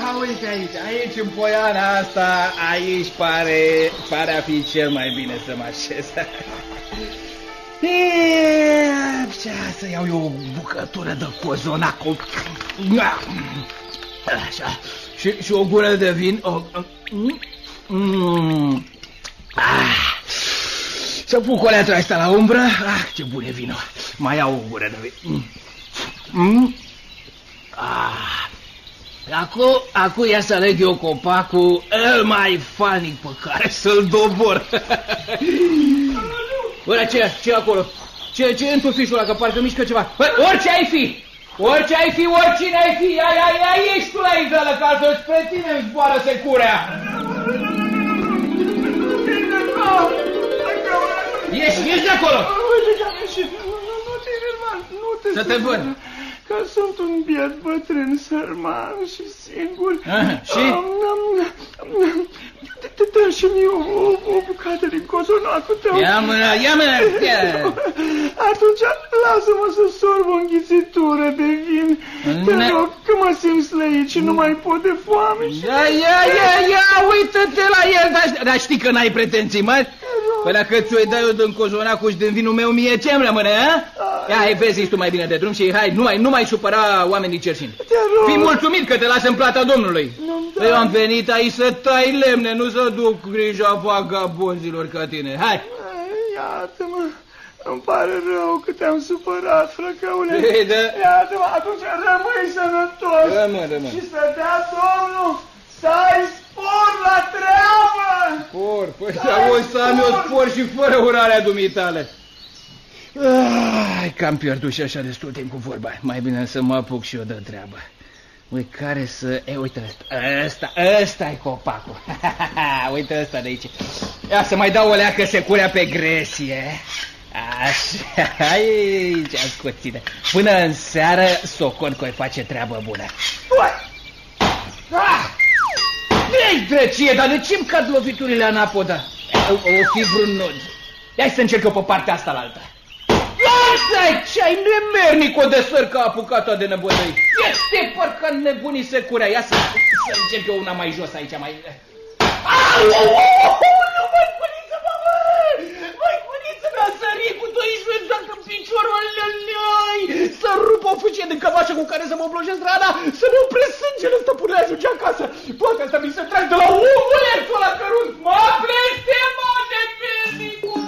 Uite aici în poiana asta, aici pare a fi cel mai bine să mă așez. Să iau eu o bucătură de cozonac. Așa. Și o gură de vin. Să pun coleața asta la umbră. Ce bun e vinul. Mai iau o gură de vin. Acum ia să aleg eu copacul el mai fanic pe care să-l dobor. Bă, ce acolo? Ce e în tufișul ăla, că parcă mișcă ceva? Bă, orice ai fi, oricine ai fi, ai ești tu la iveală, că altfel spre tine îmi zboară securea. Ieși de acolo! Nu te să te văd. Că sunt un biet bătrân, sărman și singur. Și? Dă și mie o bucată din cozonacul tău. Ia mână. Atunci lasă-mă să sorb o înghițitură de vin. Te rog, că mă simt slăit și nu mai pot de foame. Ia, uită-te la el. Dar știi că n-ai pretenții mari? Păi dacă ți-o dai eu din cozonacul și din vinul meu, mie ce-mi rămâne, a? Ia, vezi, tu mai bine de drum și hai, nu mai supăra oamenii cerșini. Fii mulțumit că te lasă în plata Domnului. Eu am venit aici să tai lemne, nu să duc grija vagabonzilor ca tine. Hai! Iată-mă, îmi pare rău că te-am supărat, frăcăule. Iată-mă, atunci rămâi sănătos. Rămân. Și să dea Domnul să ai spor la treabă. Spor? Păi să am eu spor și fără urarea dumitale. Că-am pierdut și așa destul timp cu vorba. Mai bine să mă apuc și eu de treabă. Uite care să... uite ăsta-i copacul. Uite ăsta de aici. Ia să mai dau o leacă securea pe gresie. Așa, aici ascuține. Până în seară socon că-i face treabă bună. Ei, drăcie, dar de ce-mi cad loviturile anapoda? O fi vreun nod. Hai să încerc eu pe partea asta la alta. Lasă-i, ce-ai nemernic-o de săr că apucat-o de nebădăi. Este parcă nebunii securea. Ia să încerc eu una mai jos aici, mai... Nu, măiculiță, mă! Măiculiță, mi-a sărit cu 12 dacă în piciorul lălăi. Să rup o fucie de cămașă cu care să mă oblojesc rana, să ne opresc sângele, stăpâne, ajunge acasă. Poate asta mi se trag de la omulețul ăla cărunt. Mă blestemă de mernicul!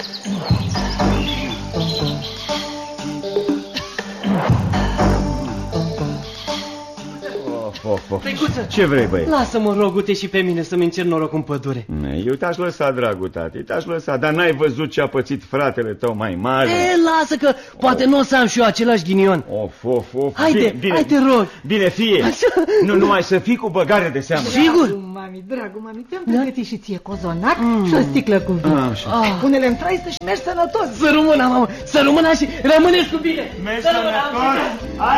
Ce vrei, băi? Lasă-mă, rogute, și pe mine să-mi încerc noroc în pădure. Eu te-aș lăsa, dragul tati, te-aș lăsa, dar n-ai văzut ce a pățit fratele tău mai mare? Lasă că poate nu o să am și eu același ghinion. Of. Haide, te rog. Bine, fie. Nu numai să fii cu băgare de seamă. Sigur? Dragul mami, te-am pregătit și ție cozonac și o sticlă cu vin. Pune-le în traistă și mergi sănătos. Să rămână, mamă, să rămână și rămâneți cu bine. Mergi sănătos.